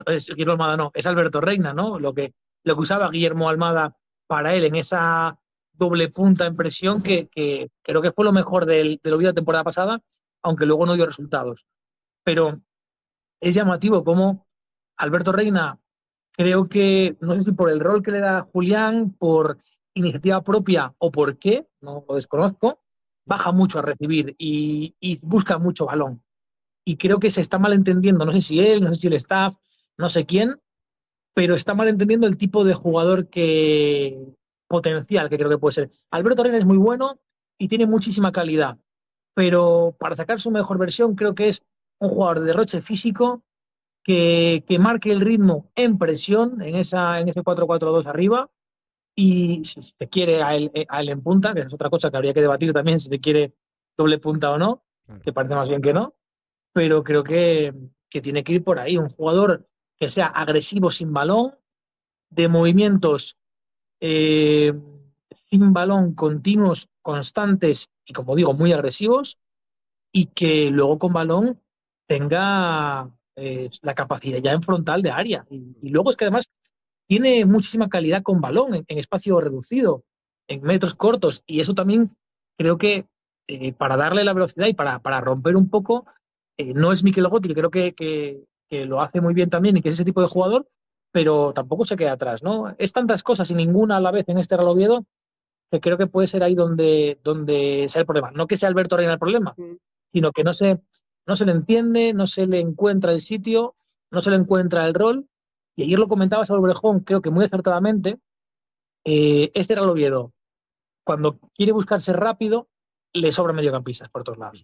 Guillermo Almada no, es Alberto Reina, ¿no? Lo que usaba Guillermo Almada para él en esa doble punta en presión que creo que fue lo mejor del Oviedo la temporada pasada, aunque luego no dio resultados. Pero es llamativo cómo Alberto Reina, creo que, no sé si por el rol que le da Julián, por iniciativa propia o por qué, no lo desconozco, baja mucho a recibir y busca mucho balón. Y creo que se está malentendiendo, no sé si él, no sé si el staff, no sé quién, pero está malentendiendo el tipo de jugador potencial que creo que puede ser. Alberto Reina es muy bueno y tiene muchísima calidad, pero para sacar su mejor versión creo que es un jugador de derroche físico que marque el ritmo en presión, en ese 4-4-2 arriba, y si se quiere a él en punta, que es otra cosa que habría que debatir también, si se quiere doble punta o no, Claro. que parece más bien que no, pero creo que tiene que ir por ahí, un jugador que sea agresivo sin balón, de movimientos eh, sin balón continuos, constantes y, como digo, muy agresivos, y que luego con balón tenga la capacidad ya en frontal de área. Y luego es que además tiene muchísima calidad con balón en espacio reducido, en metros cortos, y eso también creo que para darle la velocidad y para romper un poco, no es Mikel Gotti, que creo que lo hace muy bien también y que es ese tipo de jugador, pero tampoco se queda atrás, ¿no? Es tantas cosas y ninguna a la vez en este Real Oviedo que creo que puede ser ahí donde sea el problema. No que sea Alberto Reina el problema, Mm. sino que no se le entiende, no se le encuentra el sitio, no se le encuentra el rol. Y ayer lo comentaba Saúl Brejón, creo que muy acertadamente, este era el Oviedo. Cuando quiere buscarse rápido, le sobran mediocampistas por todos lados.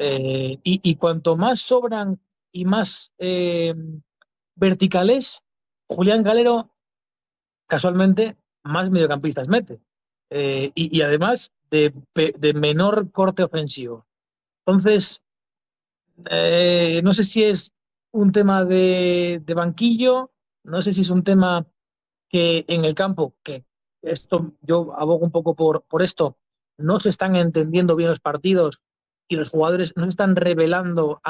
Y cuanto más sobran y más verticales, Julián Galero, casualmente, más mediocampistas mete. Y además de menor corte ofensivo. Entonces, no sé si es un tema de banquillo, no sé si es un tema que en el campo, que esto yo abogo un poco por esto, no se están entendiendo bien los partidos y los jugadores no se están revelando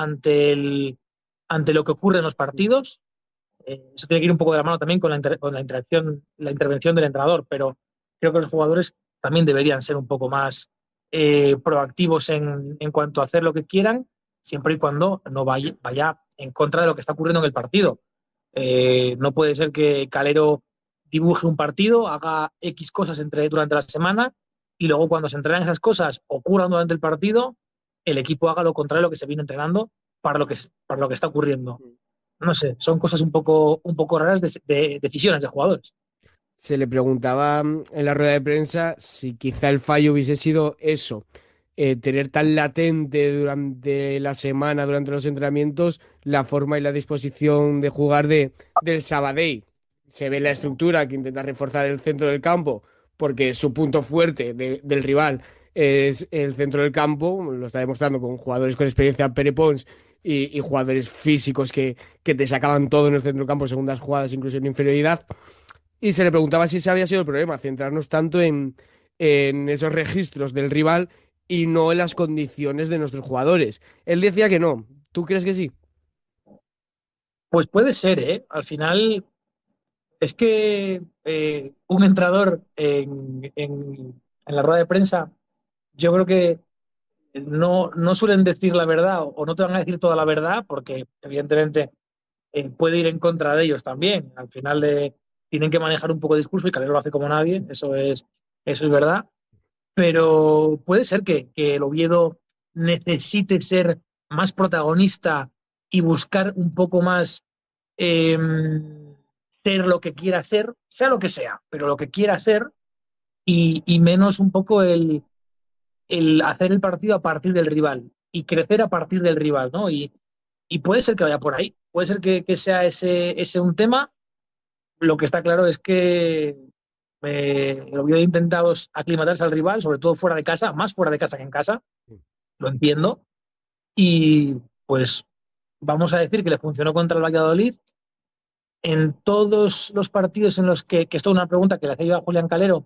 ante lo que ocurre en los partidos. Eso tiene que ir un poco de la mano también con la interacción, la intervención del entrenador, pero creo que los jugadores también deberían ser un poco más proactivos en cuanto a hacer lo que quieran, siempre y cuando no vaya en contra de lo que está ocurriendo en el partido. No puede ser que Calero dibuje un partido, haga X cosas durante la semana y luego cuando se entrenan esas cosas ocurran durante el partido, el equipo haga lo contrario de lo que se viene entrenando para lo que está ocurriendo. No sé, son cosas un poco raras de decisiones de jugadores. Se le preguntaba en la rueda de prensa si quizá el fallo hubiese sido eso, tener tan latente durante la semana, durante los entrenamientos, la forma y la disposición de jugar del Sabadell. Se ve la estructura que intenta reforzar el centro del campo, porque su punto fuerte del rival es el centro del campo, lo está demostrando con jugadores con experiencia, Pere Pons, y jugadores físicos que te sacaban todo en el centro del campo, segundas jugadas, incluso en inferioridad. Y se le preguntaba si ese había sido el problema, centrarnos tanto en esos registros del rival y no en las condiciones de nuestros jugadores. Él decía que no. ¿Tú crees que sí? Pues puede ser, ¿eh? Al final, es que un entrenador en la rueda de prensa, yo creo que no suelen decir la verdad o no te van a decir toda la verdad, porque evidentemente puede ir en contra de ellos también. Al final tienen que manejar un poco de discurso y Calero lo hace como nadie, eso es verdad. Pero puede ser que el Oviedo necesite ser más protagonista y buscar un poco más eh, ser lo que quiera ser, sea lo que sea, pero lo que quiera ser, y menos un poco el hacer el partido a partir del rival y crecer a partir del rival, ¿no? Y puede ser que vaya por ahí, puede ser que sea ese un tema. Lo que está claro es que el Oviedo ha intentado aclimatarse al rival, sobre todo fuera de casa, más fuera de casa que en casa, lo entiendo. Y pues vamos a decir que le funcionó contra el Valladolid. En todos los partidos en los que esto es una pregunta que le hacía yo a Julián Calero,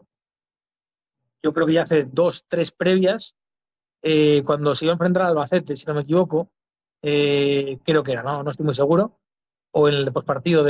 yo creo que ya hace dos, tres previas, cuando se iba a enfrentar al Albacete, si no me equivoco, creo que era, no estoy muy seguro, o en el postpartido